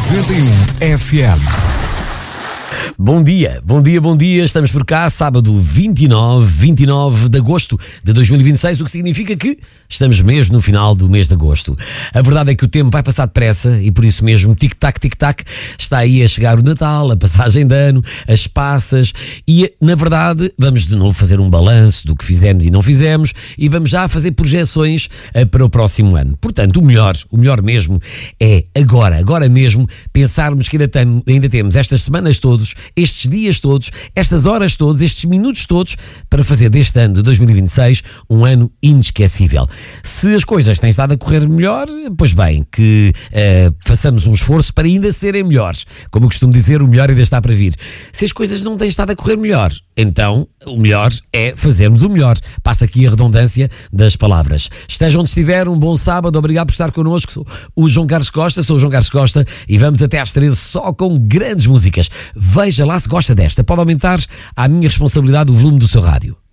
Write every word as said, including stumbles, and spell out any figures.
noventa e um F M. Bom dia, bom dia, bom dia. Estamos por cá, sábado vinte e nove, vinte e nove de agosto de dois mil e vinte e seis, o que significa que estamos mesmo no final do mês de agosto. A verdade é que o tempo vai passar depressa e por isso mesmo, tic-tac, tic-tac, está aí a chegar o Natal, a passagem de ano, as passas e, na verdade, vamos de novo fazer um balanço do que fizemos e não fizemos e vamos já fazer projeções uh, para o próximo ano. Portanto, o melhor, o melhor mesmo é agora, agora mesmo, pensarmos que ainda, tem, ainda temos estas semanas todas, estes dias todos, estas horas todas, estes minutos todos para fazer deste ano de dois mil e vinte e seis um ano inesquecível. Se as coisas têm estado a correr melhor, pois bem, que uh, façamos um esforço para ainda serem melhores. Como eu costumo dizer, o melhor ainda está para vir. Se as coisas não têm estado a correr melhor, então o melhor é fazermos o melhor. Passa aqui a redundância das palavras. Esteja onde estiver, um bom sábado, obrigado por estar connosco. Sou o João Carlos Costa, sou o João Carlos Costa e vamos até às treze só com grandes músicas. Veja lá se gosta desta. Pode aumentar à minha responsabilidade o volume do seu rádio.